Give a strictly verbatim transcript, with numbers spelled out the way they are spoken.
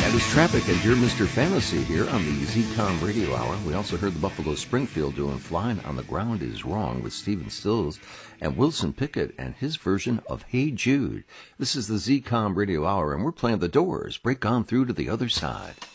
Traffic and Dear Mister Fantasy here on the Z COM Radio Hour. We also heard the Buffalo Springfield doing Flying on the Ground is Wrong with Stephen Stills and Wilson Pickett and his version of Hey Jude. This is the Z COM Radio Hour, and we're playing The Doors, Break On Through to the Other Side.